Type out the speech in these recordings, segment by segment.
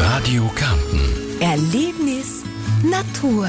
Radio Kärnten. Erlebnis Natur.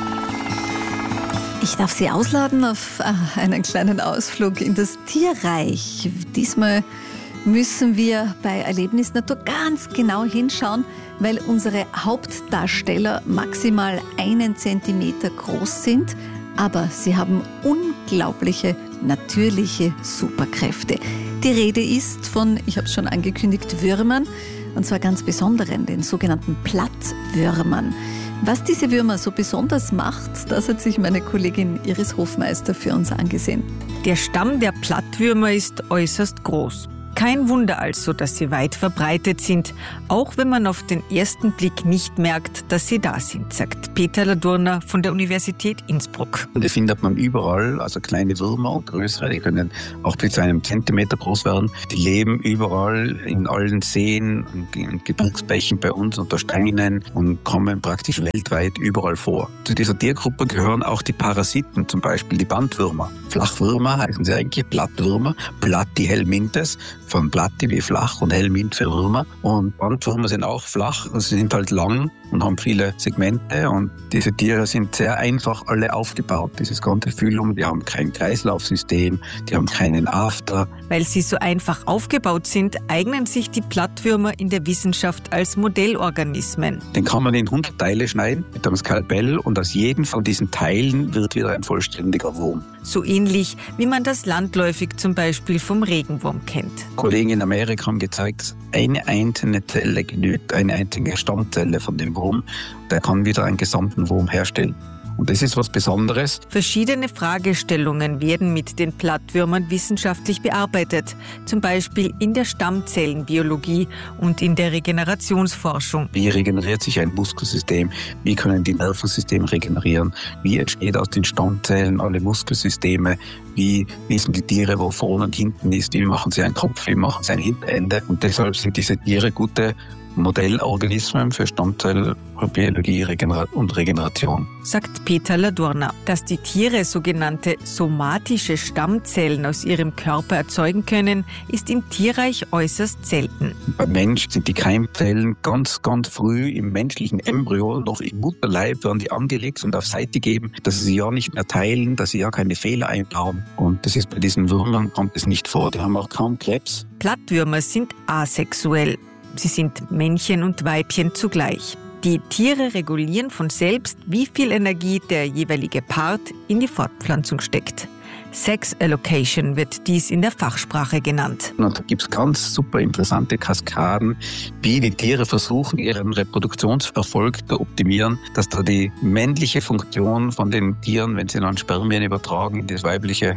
Ich darf Sie ausladen auf einen kleinen Ausflug in das Tierreich. Diesmal müssen wir bei Erlebnis Natur ganz genau hinschauen, weil unsere Hauptdarsteller maximal 1 Zentimeter groß sind, aber sie haben unglaubliche natürliche Superkräfte. Die Rede ist von, ich habe es schon angekündigt, Würmern, und zwar ganz besonderen, den sogenannten Plattwürmern. Was diese Würmer so besonders macht, das hat sich meine Kollegin Iris Hofmeister für uns angesehen. Der Stamm der Plattwürmer ist äußerst groß. Kein Wunder also, dass sie weit verbreitet sind, auch wenn man auf den ersten Blick nicht merkt, dass sie da sind, sagt Peter Ladurner von der Universität Innsbruck. Die findet man überall, also kleine Würmer und größere, die können auch bis zu 1 Zentimeter groß werden. Die leben überall in allen Seen und Gebirgsbächen bei uns unter Steinen und kommen praktisch weltweit überall vor. Zu dieser Tiergruppe gehören auch die Parasiten, zum Beispiel die Bandwürmer. Flachwürmer heißen sie eigentlich Plattwürmer, Platyhelminthes, von Platti wie flach und Helminth für Würmer. Und Bandwürmer sind auch flach, also sie sind halt lang und haben viele Segmente, und diese Tiere sind sehr einfach alle aufgebaut, dieses ganze Phylum. Die haben kein Kreislaufsystem, die haben keinen After. Weil sie so einfach aufgebaut sind, eignen sich die Plattwürmer in der Wissenschaft als Modellorganismen. Den kann man in 100 Teile schneiden mit einem Skalpell, und aus jedem von diesen Teilen wird wieder ein vollständiger Wurm. So ähnlich, wie man das landläufig zum Beispiel vom Regenwurm kennt. Kollegen in Amerika haben gezeigt, dass eine einzelne Zelle genügt, eine einzige Stammzelle von dem Wurm, der kann wieder einen gesamten Wurm herstellen. Und das ist was Besonderes. Verschiedene Fragestellungen werden mit den Plattwürmern wissenschaftlich bearbeitet, zum Beispiel in der Stammzellenbiologie und in der Regenerationsforschung. Wie regeneriert sich ein Muskelsystem? Wie können die Nervensysteme regenerieren? Wie entsteht aus den Stammzellen alle Muskelsysteme? Wie wissen die Tiere, wo vorne und hinten ist? Wie machen sie einen Kopf? Wie machen sie ein Hinterende? Und deshalb sind diese Tiere gute Modellorganismen für Stammzellbiologie und Regeneration. Sagt Peter Ladurner. Dass die Tiere sogenannte somatische Stammzellen aus ihrem Körper erzeugen können, ist im Tierreich äußerst selten. Beim Mensch sind die Keimzellen ganz, ganz früh im menschlichen Embryo, noch im Mutterleib, werden die angelegt und auf Seite gegeben, dass sie ja nicht mehr teilen, dass sie ja keine Fehler einbauen. Und das ist bei diesen Würmern, kommt es nicht vor. Die haben auch kaum Krebs. Plattwürmer sind asexuell. Sie sind Männchen und Weibchen zugleich. Die Tiere regulieren von selbst, wie viel Energie der jeweilige Part in die Fortpflanzung steckt. Sex Allocation wird dies in der Fachsprache genannt. Und da gibt es ganz super interessante Kaskaden, wie die Tiere versuchen, ihren Reproduktionserfolg zu optimieren, dass da die männliche Funktion von den Tieren, wenn sie dann Spermien übertragen in das weibliche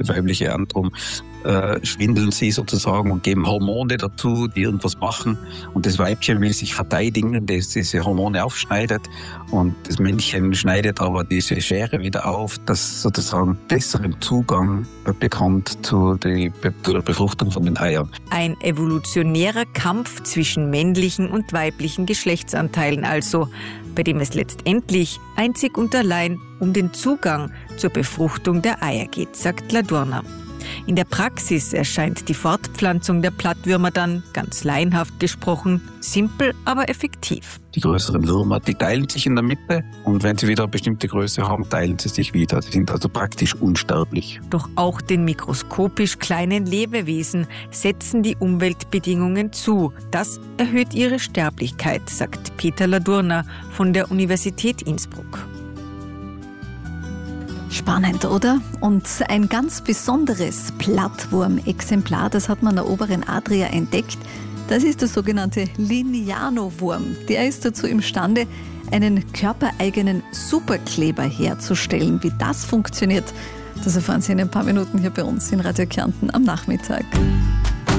Antrum, schwindeln sie sozusagen und geben Hormone dazu, die irgendwas machen. Und das Weibchen will sich verteidigen, das diese Hormone aufschneidet. Und das Männchen schneidet aber diese Schere wieder auf, das sozusagen besseren Zugang bekommt zu der Befruchtung von den Eiern. Ein evolutionärer Kampf zwischen männlichen und weiblichen Geschlechtsanteilen also, bei dem es letztendlich einzig und allein um den Zugang zur Befruchtung der Eier geht, sagt Ladurner. In der Praxis erscheint die Fortpflanzung der Plattwürmer dann, ganz laienhaft gesprochen, simpel, aber effektiv. Die größeren Würmer, die teilen sich in der Mitte, und wenn sie wieder eine bestimmte Größe haben, teilen sie sich wieder. Sie sind also praktisch unsterblich. Doch auch den mikroskopisch kleinen Lebewesen setzen die Umweltbedingungen zu. Das erhöht ihre Sterblichkeit, sagt Peter Ladurner von der Universität Innsbruck. Spannend, oder? Und ein ganz besonderes Plattwurmexemplar, das hat man in der oberen Adria entdeckt. Das ist der sogenannte Lignano-Wurm. Der ist dazu imstande, einen körpereigenen Superkleber herzustellen. Wie das funktioniert, das erfahren Sie in ein paar Minuten hier bei uns in Radio Kärnten am Nachmittag.